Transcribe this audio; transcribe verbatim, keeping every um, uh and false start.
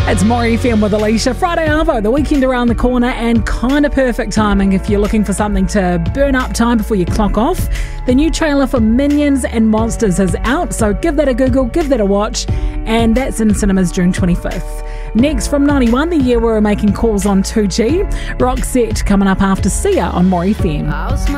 It's More F M with Alicia. Friday Arvo, the weekend around the corner, and kind of perfect timing if you're looking for something to burn up time before you clock off. The new trailer for Minions and Monsters is out, so give that a Google, give that a watch, and that's in cinemas June twenty-fifth. Next, from ninety-one, the year we were making calls on two G, Roxette coming up after Sia on More F M.